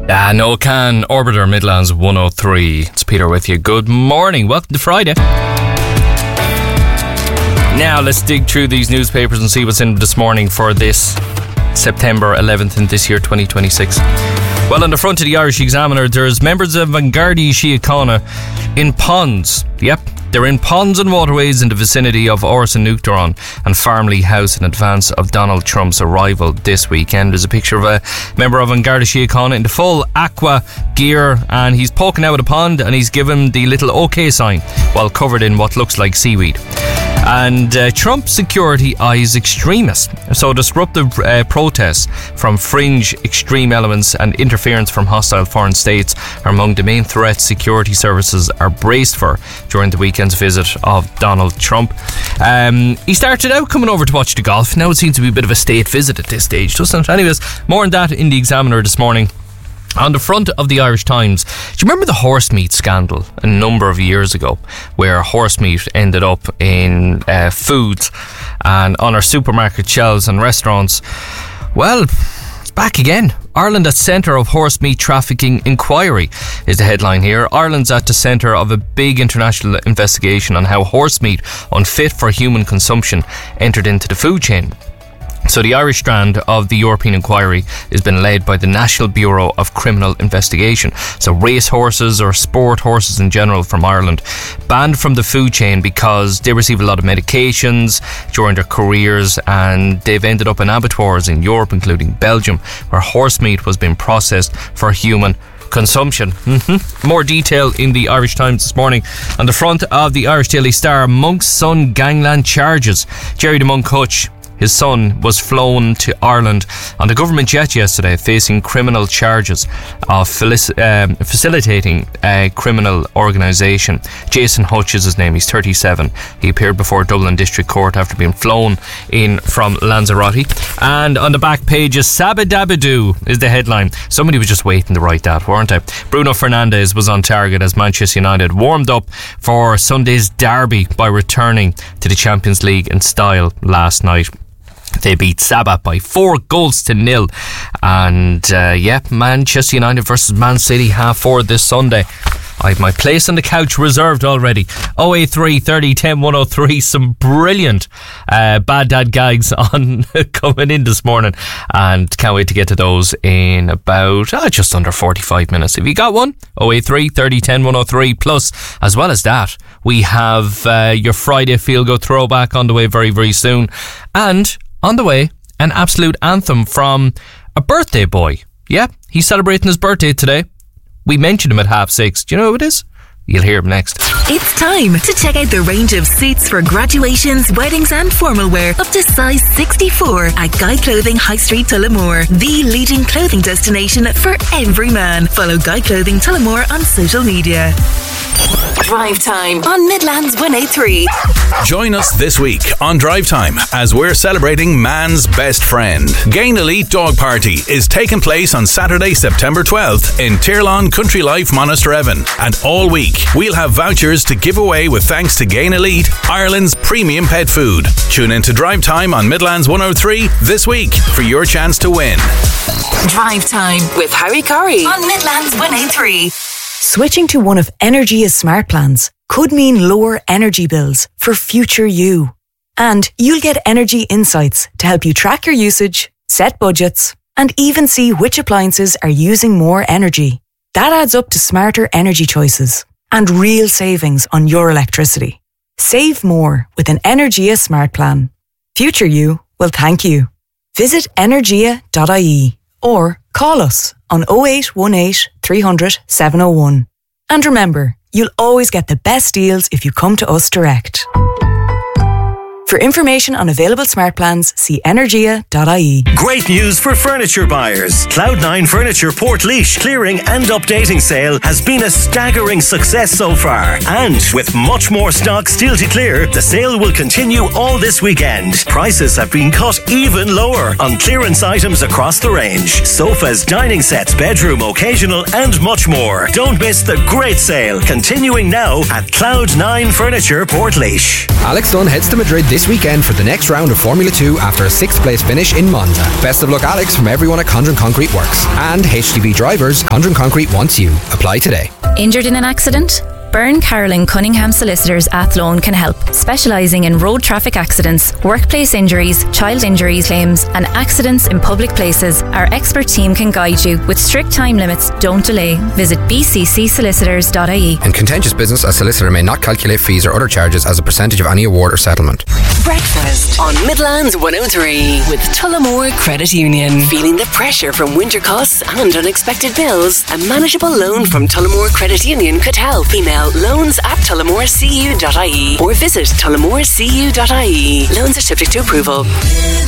No can. Orbiter Midlands 103. It's Peter with you. Good morning. Welcome to Friday. Now let's dig through these newspapers and see what's in this morning for this September 11th in this year 2026. Well, on the front of the Irish Examiner, there's members of An Gardaí Síochána in ponds. Yep, they're in ponds and waterways in the vicinity of Áras an Uachtaráin and Farmley House in advance of Donald Trump's arrival this weekend. There's a picture of a member of An Gardaí Síochána in the full aqua gear, and he's poking out of the pond and he's given the little OK sign while covered in what looks like seaweed. And Trump security eyes extremists. So disruptive protests from fringe extreme elements and interference from hostile foreign states are among the main threats security services are braced for during the weekend's visit of Donald Trump. He started out coming over to watch the golf. Now it seems to be a bit of a state visit at this stage, doesn't it? Anyways, more on that in the Examiner this morning. On the front of the Irish Times, do you remember the horse meat scandal a number of years ago, where horse meat ended up in foods and on our supermarket shelves and restaurants? Well, it's back again. Ireland at centre of horse meat trafficking inquiry is the headline here. Ireland's at the centre of a big international investigation on how horse meat unfit for human consumption entered into the food chain. So the Irish strand of the European inquiry has been led by the National Bureau of Criminal Investigation. So race horses or sport horses in general from Ireland banned from the food chain because they receive a lot of medications during their careers, and they've ended up in abattoirs in Europe, including Belgium, where horse meat was being processed for human consumption. More detail in the Irish Times this morning. On the front of the Irish Daily Star, Monk's son gangland charges. Jerry the Monk Hutch, his son, was flown to Ireland on the government jet yesterday, facing criminal charges of facilitating a criminal organisation. Jason Hutch is his name. He's 37. He appeared before Dublin District Court after being flown in from Lanzarote. And on the back pages, Sabadabadoo is the headline. Somebody was just waiting to write that, weren't they? Bruno Fernandes was on target as Manchester United warmed up for Sunday's derby by returning to the Champions League in style last night. They beat Sabah by 4-0. And Manchester United versus Man City 4:30 this Sunday. I have my place on the couch reserved already. 083 30 10 103. Some brilliant bad dad gags on coming in this morning, and can't wait to get to those in about just under 45 minutes. If you got one, 083 30 10 103. Plus, as well as that, we have your Friday Feel Good throwback on the way very, very soon. And on the way, an absolute anthem from a birthday boy. Yeah, he's celebrating his birthday today. We mentioned him at 6:30. Do you know who it is? You'll hear him next. It's time to check out the range of suits for graduations, weddings and formal wear up to size 64 at Guy Clothing High Street, Tullamore, the leading clothing destination for every man. Follow Guy Clothing Tullamore on social media. Drive Time on Midlands 103. Join us this week on Drive Time as we're celebrating man's best friend. Gain Elite Dog Party is taking place on Saturday, September 12th in Tirlawn Country Life, Monasterevin. And all week, we'll have vouchers to give away with thanks to Gain Elite, Ireland's premium pet food. Tune in to Drive Time on Midlands 103 this week for your chance to win. Drive Time with Harry Corey on Midlands 103. Switching to one of Energia's smart plans could mean lower energy bills for future you. And you'll get energy insights to help you track your usage, set budgets, and even see which appliances are using more energy. That adds up to smarter energy choices and real savings on your electricity. Save more with an Energia smart plan. Future you will thank you. Visit energia.ie or call us on 0818 300 701. And remember, you'll always get the best deals if you come to us direct. For information on available smart plans, see energia.ie. Great news for furniture buyers. Cloud9 Furniture Portlaoise clearing and updating sale has been a staggering success so far. And with much more stock still to clear, the sale will continue all this weekend. Prices have been cut even lower on clearance items across the range. Sofas, dining sets, bedroom, occasional and much more. Don't miss the great sale continuing now at Cloud9 Furniture Portlaoise. Alex Dunn heads to Madrid this weekend for the next round of Formula 2 after a 6th place finish in Monza. Best of luck, Alex, from everyone at Condren Concrete Works. And HGV drivers, Condren Concrete wants you. Apply today. Injured in an accident? Byrne Carolan Cunningham Solicitors Athlone can help, specialising in road traffic accidents, workplace injuries, child injuries claims and accidents in public places. Our expert team can guide you. With strict time limits, don't delay. Visit bccsolicitors.ie. In contentious business, a solicitor may not calculate fees or other charges as a percentage of any award or settlement. Breakfast on Midlands 103 with Tullamore Credit Union. Feeling the pressure from winter costs and unexpected bills? A manageable loan from Tullamore Credit Union could help. Email loans@tullamorecu.ie or visit tullamorecu.ie. Loans are subject to approval.